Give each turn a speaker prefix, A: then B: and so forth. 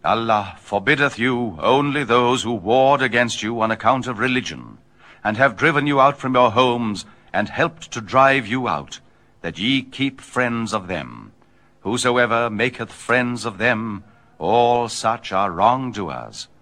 A: Allah forbiddeth you only those who warred against you on account of religion, and have driven you out from your homes, and helped to drive you out, that ye keep friends of them. Whosoever maketh friends of them, all such are wrongdoers.